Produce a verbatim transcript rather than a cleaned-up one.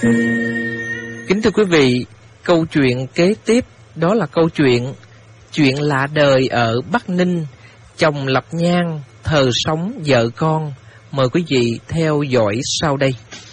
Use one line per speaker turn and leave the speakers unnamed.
Kính thưa quý vị, câu chuyện kế tiếp đó là câu chuyện Chuyện lạ đời ở Bắc Ninh, chồng lập nhang, thờ sống vợ con. Mời quý vị theo dõi sau đây.